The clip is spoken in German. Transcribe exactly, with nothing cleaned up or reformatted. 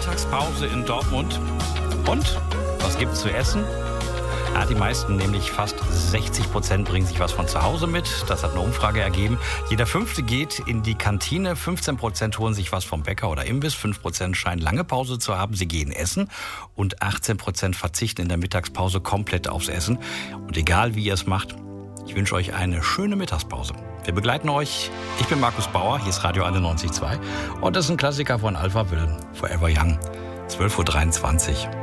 Mittagspause in Dortmund. Und was gibt's zu essen? Ja, die meisten, nämlich fast sechzig Prozent, bringen sich was von zu Hause mit. Das hat eine Umfrage ergeben. Jeder Fünfte geht in die Kantine, fünfzehn Prozent holen sich was vom Bäcker oder Imbiss, fünf Prozent scheinen lange Pause zu haben, sie gehen essen und achtzehn Prozent verzichten in der Mittagspause komplett aufs Essen. Und egal wie ihr es macht, ich wünsche euch eine schöne Mittagspause. Wir begleiten euch. Ich bin Markus Bauer, hier ist Radio einundneunzig Komma zwei und das ist ein Klassiker von Alpha Will, Forever Young, zwölf Uhr dreiundzwanzig.